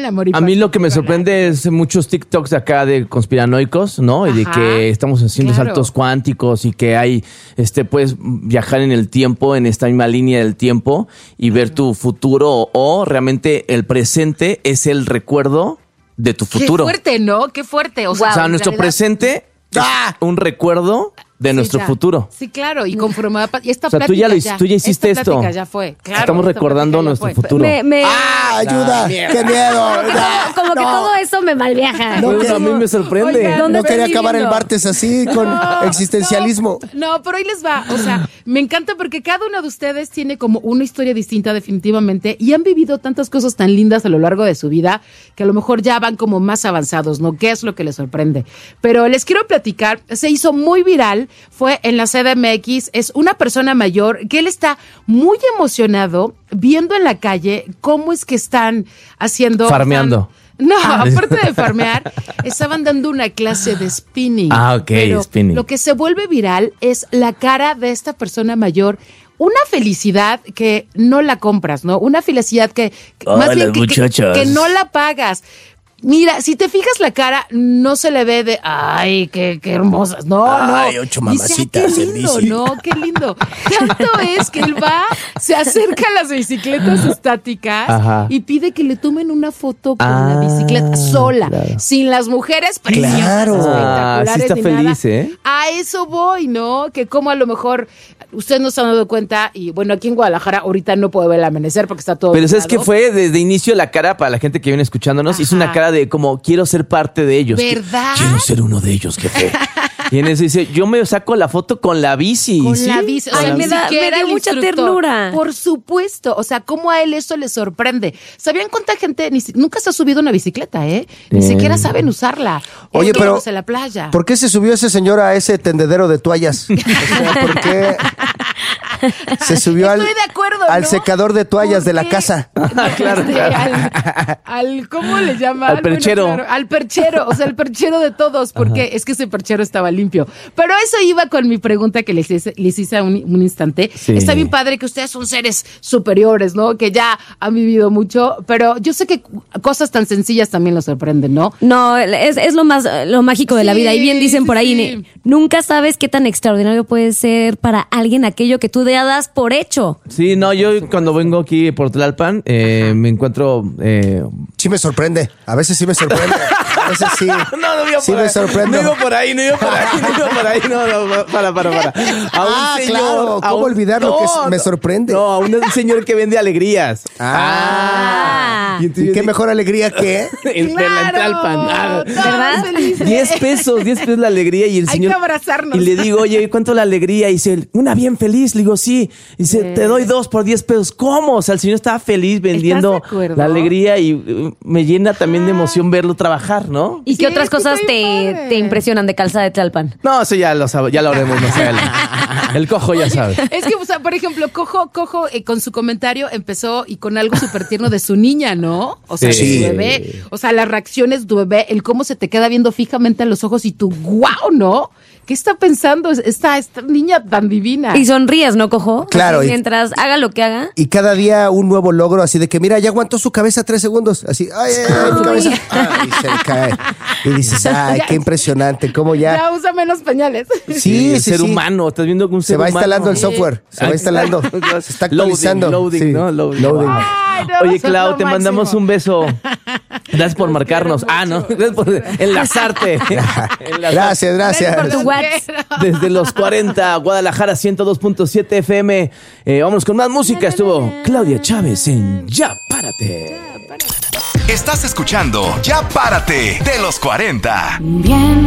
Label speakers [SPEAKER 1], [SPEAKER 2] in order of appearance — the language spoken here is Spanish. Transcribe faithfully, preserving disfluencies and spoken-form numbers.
[SPEAKER 1] amor y
[SPEAKER 2] A mí lo que me
[SPEAKER 1] paz,
[SPEAKER 2] sorprende es muchos TikToks acá de conspiranoicos, ¿no? Y de
[SPEAKER 1] Ajá,
[SPEAKER 2] que estamos haciendo
[SPEAKER 1] claro.
[SPEAKER 2] saltos cuánticos y que hay, este, puedes viajar en el tiempo, en esta misma línea del tiempo y ver tu futuro o, o realmente el presente es el recuerdo de tu futuro.
[SPEAKER 1] Qué fuerte, ¿no? Qué fuerte. O sea,
[SPEAKER 2] O sea,
[SPEAKER 1] en
[SPEAKER 2] nuestro
[SPEAKER 1] realidad-
[SPEAKER 2] presente
[SPEAKER 3] ¡Ah!
[SPEAKER 2] es un recuerdo de
[SPEAKER 1] Sí,
[SPEAKER 2] nuestro
[SPEAKER 1] ya.
[SPEAKER 2] futuro.
[SPEAKER 1] Sí, claro, y conforme y esta
[SPEAKER 2] O sea, tú
[SPEAKER 1] plática
[SPEAKER 2] ya lo hic- tú ya hiciste
[SPEAKER 1] esta
[SPEAKER 2] esto.
[SPEAKER 1] plática ya fue. Claro,
[SPEAKER 2] Estamos
[SPEAKER 1] esta
[SPEAKER 2] recordando
[SPEAKER 1] plática ya
[SPEAKER 2] nuestro
[SPEAKER 1] fue.
[SPEAKER 2] futuro.
[SPEAKER 4] Me, me,
[SPEAKER 3] ¡Ah, ayuda! ¡Qué miedo! Ya,
[SPEAKER 4] como que
[SPEAKER 3] no.
[SPEAKER 4] todo eso me malviaja.
[SPEAKER 3] No,
[SPEAKER 2] Pues, a mí me sorprende.
[SPEAKER 1] Oigan,
[SPEAKER 4] ¿Dónde
[SPEAKER 3] No quería
[SPEAKER 4] estoy
[SPEAKER 3] acabar el
[SPEAKER 4] viviendo?
[SPEAKER 3] martes así, con
[SPEAKER 1] No,
[SPEAKER 3] existencialismo.
[SPEAKER 1] No, no, pero ahí les va. O sea, me encanta porque cada uno de ustedes tiene como una historia distinta definitivamente y han vivido tantas cosas tan lindas a lo largo de su vida que a lo mejor ya van como más avanzados, ¿no? ¿Qué es lo que les sorprende? Pero les quiero platicar, se hizo muy viral, fue en la C D M X, es una persona mayor que él está muy emocionado viendo en la calle cómo es que están haciendo...
[SPEAKER 2] Farmeando.
[SPEAKER 1] No, aparte de farmear, estaban dando una clase de spinning.
[SPEAKER 2] Ah, ok,
[SPEAKER 1] Pero
[SPEAKER 2] spinning.
[SPEAKER 1] Lo que se vuelve viral es la cara de esta persona mayor. Una felicidad que no la compras, ¿no? Una felicidad que, que más
[SPEAKER 2] Hola,
[SPEAKER 1] bien que, que,
[SPEAKER 2] muchachos.
[SPEAKER 1] que no la pagas. Mira, si te fijas la cara, no se le ve de, ay, qué, qué hermosas. No,
[SPEAKER 3] Ay,
[SPEAKER 1] no.
[SPEAKER 3] ocho
[SPEAKER 1] Dice, "Ay,
[SPEAKER 3] mamacitas
[SPEAKER 1] qué
[SPEAKER 3] en
[SPEAKER 1] lindo,
[SPEAKER 3] bici".
[SPEAKER 1] no, qué lindo. Tanto es que él va, se acerca a las bicicletas estáticas
[SPEAKER 2] Ajá.
[SPEAKER 1] y pide que le tomen una foto con
[SPEAKER 2] Ah,
[SPEAKER 1] la bicicleta sola,
[SPEAKER 2] claro.
[SPEAKER 1] sin las mujeres preciosas,
[SPEAKER 3] Claro.
[SPEAKER 2] Ah, sí
[SPEAKER 1] espectaculares
[SPEAKER 2] está
[SPEAKER 1] ni
[SPEAKER 2] feliz,
[SPEAKER 1] nada.
[SPEAKER 2] ¿eh?
[SPEAKER 1] A eso voy, ¿no? Que como a lo mejor ustedes no se han dado cuenta y bueno, aquí en Guadalajara ahorita no puedo ver el amanecer porque está todo
[SPEAKER 2] Pero ¿sabes qué
[SPEAKER 1] nublado.
[SPEAKER 2] fue? Desde inicio la cara, para la gente que viene escuchándonos, hizo
[SPEAKER 1] Ajá.
[SPEAKER 2] una cara de como, quiero ser parte de ellos.
[SPEAKER 1] ¿Verdad?
[SPEAKER 2] Quiero ser uno de ellos, jefe. Y en eso dice, yo me saco la foto con la bici.
[SPEAKER 1] Con
[SPEAKER 2] ¿sí?
[SPEAKER 1] la bici. O
[SPEAKER 4] Ay,
[SPEAKER 1] sea,
[SPEAKER 4] me
[SPEAKER 1] ni
[SPEAKER 4] da-
[SPEAKER 1] siquiera
[SPEAKER 4] me dio
[SPEAKER 1] el
[SPEAKER 4] mucha
[SPEAKER 1] instructor.
[SPEAKER 4] ternura.
[SPEAKER 1] Por supuesto. O sea, cómo a él eso le sorprende. ¿Sabían cuánta gente ni si- nunca se ha subido a una bicicleta, eh? Ni
[SPEAKER 2] Eh.
[SPEAKER 1] siquiera saben usarla.
[SPEAKER 3] Oye,
[SPEAKER 1] Esto
[SPEAKER 3] pero
[SPEAKER 1] vamos a la playa.
[SPEAKER 3] ¿por qué se subió ese señor a ese tendedero de toallas? O sea, ¿por qué se subió al,
[SPEAKER 1] Estoy de acuerdo,
[SPEAKER 3] al
[SPEAKER 1] ¿no?
[SPEAKER 3] secador de toallas
[SPEAKER 1] ¿Por
[SPEAKER 3] de la
[SPEAKER 1] qué?
[SPEAKER 3] casa?
[SPEAKER 2] Claro,
[SPEAKER 1] Este,
[SPEAKER 2] claro.
[SPEAKER 1] Al, al- ¿cómo le llaman?
[SPEAKER 2] Al perchero.
[SPEAKER 1] Bueno, claro, al perchero, o sea, el perchero de todos, porque es que ese perchero estaba limpio. Pero eso iba con mi pregunta que les hice, les hice un, un instante.
[SPEAKER 2] Sí.
[SPEAKER 1] Está bien padre que ustedes son seres superiores, ¿no? Que ya han vivido mucho, pero yo sé que cosas tan sencillas también los sorprenden, ¿no?
[SPEAKER 4] No, es, es lo más lo mágico de la
[SPEAKER 1] Sí,
[SPEAKER 4] vida. Y bien dicen
[SPEAKER 1] sí,
[SPEAKER 4] por ahí,
[SPEAKER 1] sí.
[SPEAKER 4] ne- nunca sabes qué tan extraordinario puede ser para alguien aquello que tú ya das por hecho.
[SPEAKER 2] Sí, no, yo cuando vengo aquí por Tlalpan, eh, me encuentro... Eh,
[SPEAKER 3] Sí me sorprende. A veces sí me sorprende. A veces sí.
[SPEAKER 2] no, no iba
[SPEAKER 3] Sí
[SPEAKER 2] por
[SPEAKER 3] me
[SPEAKER 2] ahí.
[SPEAKER 3] sorprendo.
[SPEAKER 2] No iba por ahí, no iba por ahí, no iba por ahí. No, no, para, para, para. A un
[SPEAKER 3] Ah,
[SPEAKER 2] señor,
[SPEAKER 3] claro.
[SPEAKER 2] a
[SPEAKER 3] ¿Cómo
[SPEAKER 2] un-
[SPEAKER 3] olvidar lo que es- me sorprende?
[SPEAKER 2] No, a un señor que vende alegrías.
[SPEAKER 3] Ah.
[SPEAKER 2] Y
[SPEAKER 3] ¿Y
[SPEAKER 2] entonces
[SPEAKER 3] qué
[SPEAKER 2] yo
[SPEAKER 3] mejor alegría que?
[SPEAKER 2] En, de la Tlalpan. Ah,
[SPEAKER 1] todos
[SPEAKER 4] ¿verdad?
[SPEAKER 1] felices.
[SPEAKER 2] diez pesos, diez pesos la alegría y el
[SPEAKER 1] Hay
[SPEAKER 2] señor...
[SPEAKER 1] que abrazarnos.
[SPEAKER 2] Y le digo, oye, ¿cuánto la alegría? Y dice, una bien feliz. Le digo, sí. Y dice, te doy dos por diez pesos. ¿Cómo? O sea, el señor estaba feliz vendiendo
[SPEAKER 1] ¿Estás de acuerdo?
[SPEAKER 2] la alegría y uh, me llena también de emoción verlo trabajar, ¿no?
[SPEAKER 4] ¿Y qué
[SPEAKER 1] Sí,
[SPEAKER 4] otras
[SPEAKER 1] es que
[SPEAKER 4] cosas
[SPEAKER 1] está
[SPEAKER 4] te,
[SPEAKER 1] bien padre.
[SPEAKER 4] te impresionan de Calzada de Tlalpan?
[SPEAKER 2] No, eso ya lo sabe, ya lo haremos más adelante. El cojo ya sabe.
[SPEAKER 1] Es que, o sea, por ejemplo, Cojo, Cojo eh, con su comentario empezó y con algo súper tierno de su niña, ¿no? O sea,
[SPEAKER 2] Sí.
[SPEAKER 1] de su bebé. O sea, las reacciones de tu bebé, el cómo se te queda viendo fijamente a los ojos y tú, wow, ¿no? ¿Qué está pensando esta, esta niña tan divina?
[SPEAKER 4] Y sonríes, ¿no, Cojo?
[SPEAKER 3] Claro,
[SPEAKER 4] Así,
[SPEAKER 3] y-
[SPEAKER 4] mientras haga lo que haga.
[SPEAKER 3] Y cada día un nuevo logro, así de que, mira, ya aguantó su cabeza tres segundos. Así, ay, ay, ay, mi cabeza. Ay, y se le cae. Y dices, ay, qué impresionante, cómo ya.
[SPEAKER 1] Ya usa menos pañales.
[SPEAKER 3] Sí,
[SPEAKER 2] el
[SPEAKER 3] sí,
[SPEAKER 2] ser
[SPEAKER 3] sí.
[SPEAKER 2] humano, estás viendo que un
[SPEAKER 3] Se
[SPEAKER 2] ser
[SPEAKER 3] va
[SPEAKER 2] humano.
[SPEAKER 3] instalando el software. Se va
[SPEAKER 2] Ah,
[SPEAKER 3] instalando. Se está actualizando.
[SPEAKER 2] Loading, loading,
[SPEAKER 3] Sí.
[SPEAKER 2] ¿no? Loading.
[SPEAKER 3] Loading.
[SPEAKER 1] Ay, no,
[SPEAKER 2] Oye,
[SPEAKER 1] son
[SPEAKER 2] Clau,
[SPEAKER 1] lo
[SPEAKER 2] te mandamos
[SPEAKER 1] máximo.
[SPEAKER 2] un beso. Gracias por
[SPEAKER 1] Los
[SPEAKER 2] marcarnos.
[SPEAKER 1] quiero
[SPEAKER 2] Ah, no.
[SPEAKER 1] mucho.
[SPEAKER 2] Gracias por enlazarte. Enlazarte.
[SPEAKER 3] Gracias, gracias.
[SPEAKER 4] Gracias por tu WhatsApp.
[SPEAKER 2] Desde los cuarenta, Guadalajara ciento dos punto siete F M. Eh, vámonos con más música. Estuvo Claudia Chávez en Ya Párate.
[SPEAKER 5] Estás escuchando Ya Párate de los cuarenta.
[SPEAKER 6] Bien